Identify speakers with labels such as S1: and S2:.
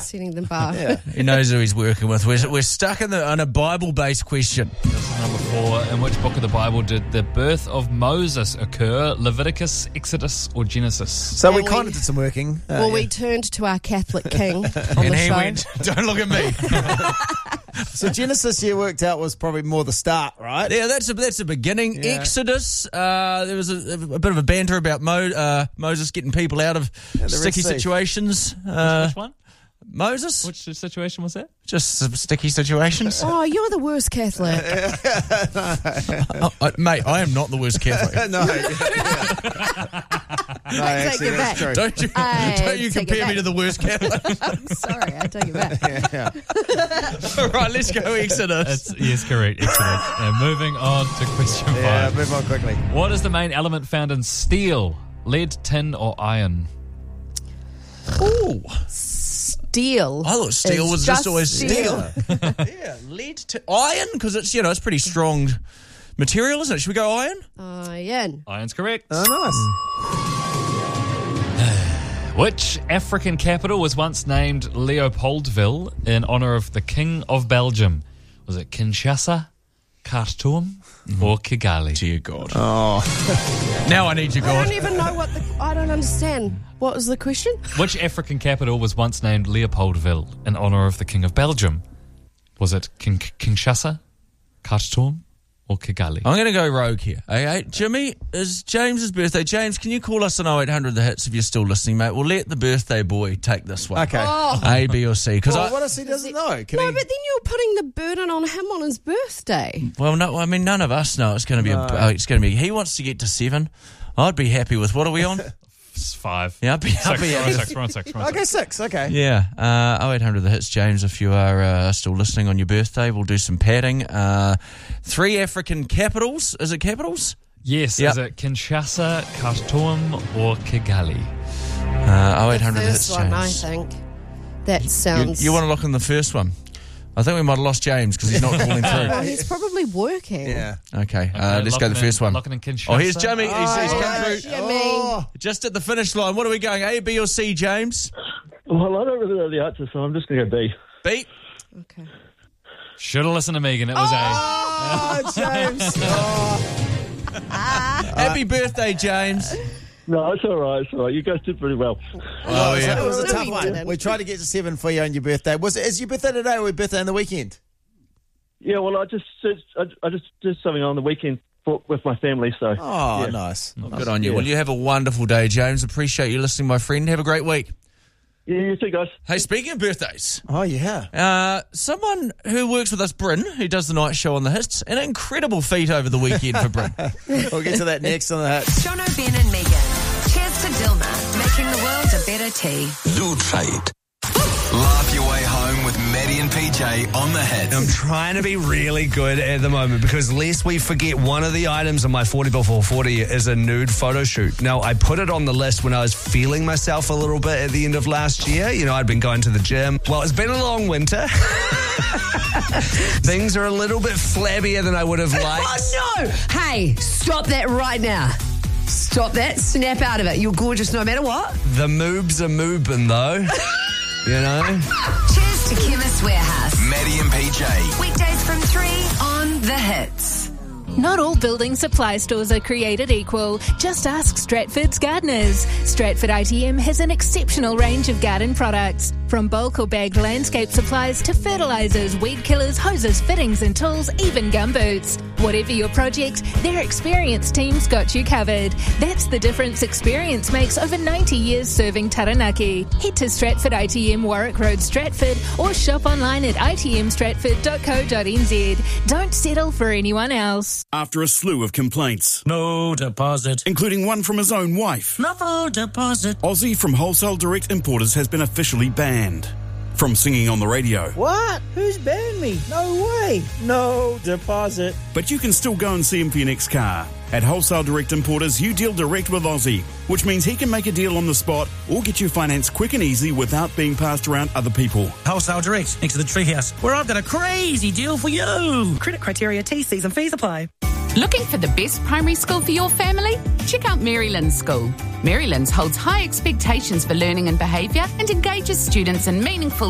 S1: setting the bar.
S2: He knows who he's working with. We're stuck on a Bible-based question.
S3: This is number 4. In which book of the Bible did the birth of Moses occur? Leviticus, Exodus, or Genesis?
S4: So we kind of did some working.
S1: We turned to our Catholic king on
S2: And
S1: the
S2: he
S1: show.
S2: went, don't look at me.
S4: So Genesis, you worked out, was probably more the start, right?
S2: Yeah, that's the beginning.
S4: Yeah.
S2: Exodus, there was a bit of a banter about Moses getting people out of sticky
S4: Sea.
S2: situations.
S3: Which one?
S2: Moses?
S3: Which situation was that?
S2: Just some sticky situations.
S1: Oh, you're the worst Catholic.
S2: Mate, I am not the worst Catholic.
S4: No. No, actually,
S1: it
S4: that's
S1: back.
S4: true.
S2: Don't you
S1: take it
S2: compare me
S1: back.
S2: to the worst Catholic.
S1: I'm sorry, I take it back.
S4: Yeah.
S2: All right, let's go Exodus.
S3: Yes, correct. Exodus. And moving on to question 5.
S4: Yeah, move on quickly.
S3: What is the main element found in steel? Lead, tin, or iron?
S2: Ooh,
S1: Steel.
S2: I thought steel
S1: is
S2: was just always steel.
S1: steel.
S2: Yeah, lead to iron because it's it's pretty strong material, isn't it? Should we go iron?
S1: Iron.
S3: Iron's correct.
S4: Oh, nice.
S3: Which African capital was once named Leopoldville in honour of the King of Belgium? Was it Kinshasa, Khartoum, or Kigali?
S2: Dear God.
S4: Oh.
S2: Now I need you,
S1: I
S2: God.
S1: don't even know I don't understand. What was the question?
S3: Which African capital was once named Leopoldville in honour of the King of Belgium? Was it Kinshasa, Khartoum, or Kigali?
S2: I'm going to go rogue here. Okay, Jimmy, is James's birthday. James, can you call us on 0800 The Hits if you're still listening, mate? We'll let the birthday boy take this one.
S4: Okay.
S1: Oh.
S2: A, B, or C? Because
S4: Well, what if he doesn't know?
S1: No, but then you're putting the burden on him on his birthday.
S2: well, no, I mean, none of us know it's going to be. He wants to get to 7. I'd be happy with. What are we on?
S3: It's 5.
S2: Yeah, I'd be happy.
S3: We're on 6.
S4: Okay, 6. Okay.
S2: Yeah, 0800 The Hits, James, if you are still listening on your birthday, we'll do some padding. 3 African capitals. Is it capitals?
S3: Yes,
S2: Yep.
S3: is it Kinshasa, Khartoum, or Kigali?
S2: 0800 The
S1: The
S2: Hits,
S1: first one, I
S2: James.
S1: think. That sounds...
S2: You want to lock in the first one? I think we might have lost James because he's not calling
S1: Well,
S2: through.
S1: he's probably working.
S4: Yeah.
S2: Okay, let's go the first one.
S3: Locking in Kinshasa.
S2: Oh, here's Jimmy. He's come through.
S1: Jimmy.
S2: Just at the finish line. What are we going, A, B, or C, James?
S5: Well, I don't really know the answer, so I'm just going to go B.
S2: B.
S1: Okay.
S3: Should have listened to Megan. It was
S4: Oh, James.
S2: Happy birthday, James.
S5: No, it's all right. It's all right. You guys did pretty well.
S2: Oh,
S4: It
S2: yeah.
S4: was a
S1: No,
S4: tough
S1: we
S4: one.
S1: didn't.
S4: We tried to get to 7 for you on your birthday. Is your birthday today or your birthday on the weekend?
S5: Yeah, well, I just did something on the weekend with my family, so.
S4: Oh,
S5: yeah.
S4: nice.
S2: Good on you. Well, you have a wonderful day, James. Appreciate you listening, my friend. Have a great week.
S5: Yeah, you too, guys.
S2: Hey, speaking of birthdays,
S4: Oh, yeah.
S2: someone who works with us, Bryn, who does the night show on the Hits, an incredible feat over the weekend for Bryn.
S4: We'll get to that next on the Hits.
S6: Jono, Ben and Megan. Cheers to Dilma, making the world a better tea.
S7: Zoetrade. Laugh your way home with Maddie and PJ on the Hits.
S8: I'm trying to be really good at the moment because lest we forget one of the items on my 40 before 40 is a nude photo shoot. Now, I put it on the list when I was feeling myself a little bit at the end of last year. You know, I'd been going to the gym. Well, it's been a long winter. Things are a little bit flabbier than I would have liked.
S6: Oh, no! Hey, stop that right now. Stop that. Snap out of it. You're gorgeous no matter what.
S8: The moobs are moving, though. You know?
S6: Cheers to Chemist Warehouse.
S7: Maddie and PJ.
S6: Weekdays from 3 on The Hits.
S9: Not all building supply stores are created equal. Just ask Stratford's Gardeners. Stratford ITM has an exceptional range of garden products. From bulk or bagged landscape supplies to fertilisers, weed killers, hoses, fittings and tools, even gumboots. Whatever your project, their experienced team's got you covered. That's the difference experience makes over 90 years serving Taranaki. Head to Stratford ITM Warwick Road, Stratford, or shop online at itmstratford.co.nz. Don't settle for anyone else.
S10: After a slew of complaints,
S11: No deposit.
S10: including one from his own wife,
S11: No deposit.
S10: Aussie from Wholesale Direct Importers has been officially banned from singing on the radio.
S12: What? Who's banned me? No way. No deposit.
S10: But you can still go and see him for your next car. At Wholesale Direct Importers, you deal direct with Aussie, which means he can make a deal on the spot or get you financed quick and easy without being passed around other people.
S11: Wholesale Direct, next to the Treehouse, where I've got a crazy deal for you.
S13: Credit criteria, T's and fees apply.
S14: Looking for the best primary school for your family? Check out Marylands School. Marylands holds high expectations for learning and behaviour and engages students in meaningful